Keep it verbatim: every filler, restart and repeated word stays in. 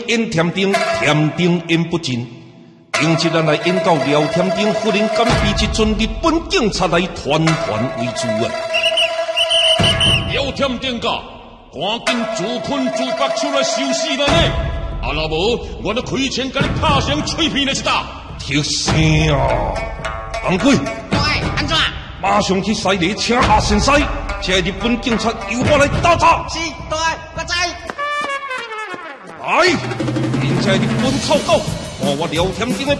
演添丁，添丁演不尽。今日咱来演到廖添丁忽然敢被一群日本警察来团团围住啊！ 廖添丁甲，赶紧自困自拔出来受死了呢！啊，若无我咧开枪甲你拍成碎片了一打！ 铁声啊！红鬼， 喂，安怎？ 马上去西里请下先师，这日本警察由我来打他。 是，对，我知。 来，现在日本臭狗，看我廖添丁的